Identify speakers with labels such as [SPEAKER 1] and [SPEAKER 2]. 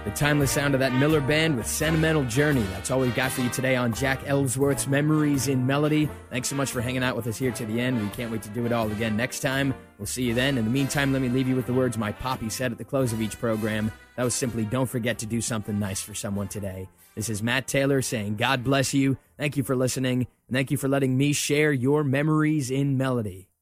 [SPEAKER 1] The timeless sound of that Miller Band with Sentimental Journey. That's all we've got for you today on Jack Ellsworth's Memories in Melody. Thanks so much for hanging out with us here to the end. We can't wait to do it all again next time. We'll see you then. In the meantime, let me leave you with the words my poppy said at the close of each program. That was simply, don't forget to do something nice for someone today. This is Matt Taylor saying God bless you. Thank you for listening, and thank you for letting me share your memories in melody.